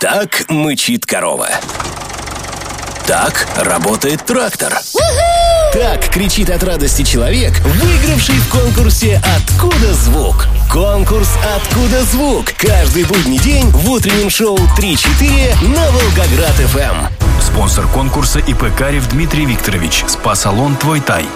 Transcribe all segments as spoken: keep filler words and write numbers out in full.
Так мычит корова. Так работает трактор. Так кричит от радости человек, выигравший в конкурсе «Откуда звук?». Конкурс «Откуда звук?» каждый будний день в утреннем шоу три-четыре на Волгоград-ФМ. Спонсор конкурса ИП Карев Дмитрий Викторович. Спа-салон «Твой Тай».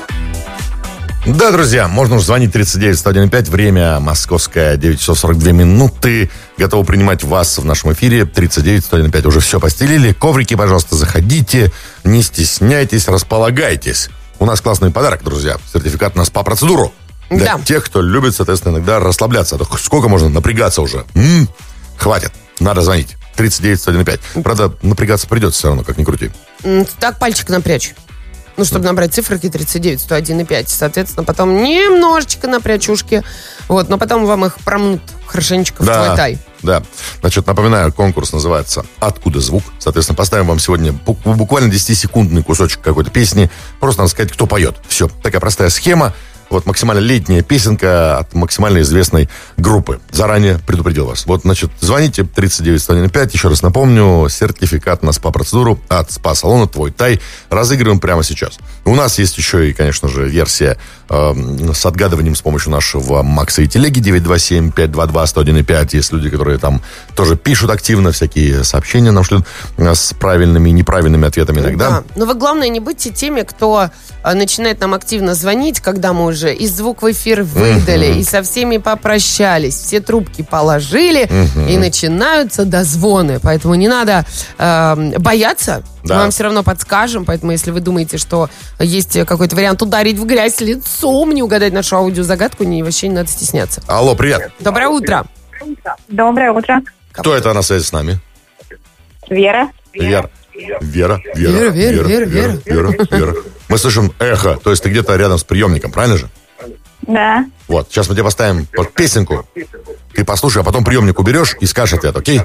Да, друзья, можно уже звонить тридцать девять сто один пять. Время московское, девять часов сорок две минуты. Готовы принимать вас в нашем эфире. тридцать девять сто один пять. Уже все постелили. Коврики, пожалуйста, заходите. Не стесняйтесь, располагайтесь. У нас классный подарок, друзья. Сертификат на спа-процедуру. Для да. тех, кто любит, соответственно, иногда расслабляться. А то сколько можно напрягаться уже? М-м, хватит. Надо звонить. тридцать девять сто один пять. Правда, напрягаться придется все равно, как ни крути. Так пальчик напрячь. Ну, чтобы набрать циферки тридцать девять сто один пять. Соответственно, потом немножечко напрячь ушки. Вот, но потом вам их промнут хорошенечко да, в твой тай. Да. Значит, напоминаю, конкурс называется «Откуда звук?». Соответственно, поставим вам сегодня буквально десятисекундный кусочек какой-то песни. Просто надо сказать, кто поет. Все. Такая простая схема. Вот максимально летняя песенка от максимально известной группы. Заранее предупредил вас. Вот, значит, звоните тридцать девять сто один пять. Еще раз напомню, сертификат на спа-процедуру от спа-салона «Твой Тай» разыгрываем прямо сейчас. У нас есть еще и, конечно же, версия э, с отгадыванием с помощью нашего Макса и телеги девять два семь пять два два сто один пять. Есть люди, которые там тоже пишут активно, всякие сообщения нам шлют с правильными и неправильными ответами иногда. Да. Но вы, главное, не будьте теми, кто э, начинает нам активно звонить, когда мы уже и звук в эфир выдали, uh-huh. и со всеми попрощались, все трубки положили, uh-huh. и начинаются дозвоны. Поэтому не надо э, бояться, да. мы вам все равно подскажем. Поэтому если вы думаете, что есть какой-то вариант ударить в грязь лицом, не угадать нашу аудиозагадку, не, вообще не надо стесняться. Алло, привет. Доброе утро. Доброе утро. Кто это на связи с нами? Вера. Вера. Вера, Вера, Вера, Вера, Вера, Вера, Вера, Вера. Мы слышим эхо, то есть ты где-то рядом с приемником, правильно же? Да. Вот, сейчас мы тебе поставим песенку, ты послушай, а потом приемник уберешь и скажешь ответ, окей?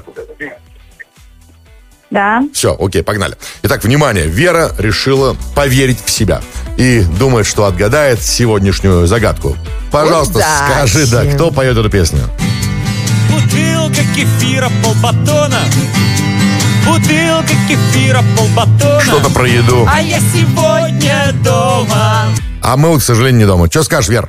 Да. Все, окей, погнали. Итак, внимание, Вера решила поверить в себя и думает, что отгадает сегодняшнюю загадку. Пожалуйста, Удачи. скажи, да, кто поет эту песню? Бутылка кефира, полбатона. Бутылка кефира, полбатона. Что-то про еду. А я сегодня дома. А мы, вот, к сожалению, не дома. Что скажешь, Вер?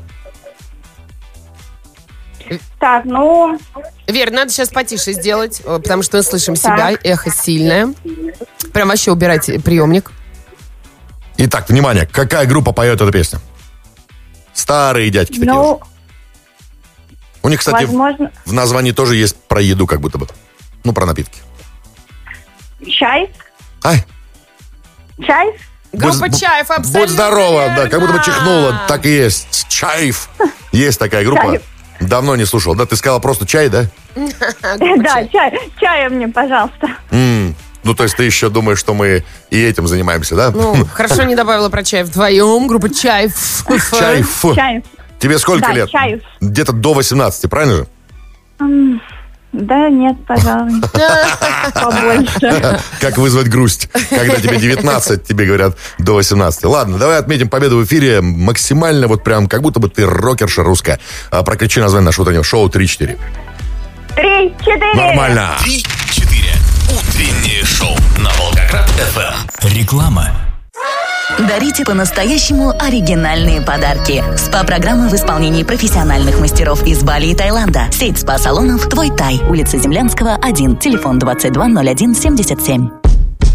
Так, ну... Вер, надо сейчас потише сделать, потому что мы слышим себя, эхо сильное. Прям вообще убирать приемник. Итак, внимание, какая группа поет эту песню? Старые дядьки такие Ну, уже. У них, кстати, возможно... в, в названии тоже есть про еду, как будто бы. Ну, про напитки. Чай? Ай, Чай? Группа будь, Чаев, абсолютно будь здорова, верно. да, как будто бы чихнула. Так и есть. Чаев. Есть такая группа. Чаев. Давно не слушал. Да, ты сказала просто чай, да? Да, чай. Чая мне, пожалуйста. М-м. Ну, то есть ты еще думаешь, что мы и этим занимаемся, да? Ну, хорошо не добавила про чай вдвоем. Группа Чаев. Чаев. Чай. Тебе сколько Да, лет? Чаев. Где-то до восемнадцати, правильно же? М, Да, нет, пожалуй. Побольше. Как вызвать грусть, когда тебе девятнадцать, тебе говорят до восемнадцати. Ладно, давай отметим победу в эфире максимально, вот прям как будто бы ты рокерша русская. А, прокричи название нашего утреннего шоу три-четыре. Три-четыре. Нормально. три-четыре. Утреннее шоу на Волгоград-ФМ. Реклама. Дарите по-настоящему оригинальные подарки. СПА-программы в исполнении профессиональных мастеров из Бали и Таиланда. Сеть спа-салонов «Твой Тай». Улица Землянского, один. Телефон двадцать два ноль один семьдесят семь.